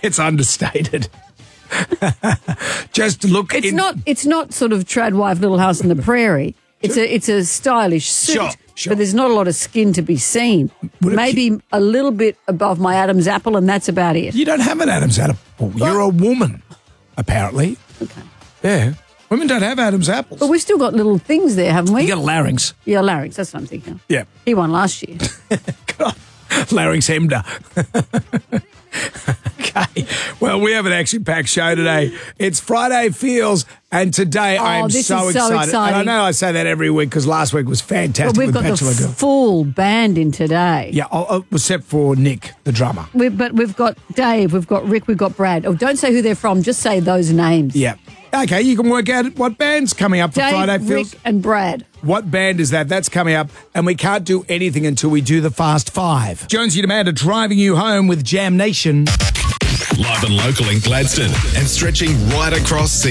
It's understated. Just look. It's not sort of trad wife, Little House on the Prairie. It's a stylish suit, Sure. but there's not a lot of skin to be seen. Maybe a little bit above my Adam's apple, and that's about it. You don't have an Adam's apple. You're a woman, apparently. Okay. Yeah. Women don't have Adam's apples. But we've still got little things there, haven't we? You got a larynx. Yeah, larynx. That's what I'm thinking. Yeah. He won last year. God. Larynx Hemder. Okay. Well, we have an action-packed show today. It's Friday Feels, and today I am this so is so excited. exciting. And I know I say that every week because last week was fantastic But we've with got Bachelor the Girl. full band in today. Yeah, except for Nick, the drummer. But we've got Dave, we've got Rick, we've got Brad. Oh, don't say who they're from, just say those names. Yeah. Okay, you can work out what band's coming up for Dave, Friday Feels. Rick and Brad. What band is that? That's coming up, and we can't do anything until we do the Fast Five. Jonesy and Amanda driving you home with Jam Nation. Live and local in Gladstone and stretching right across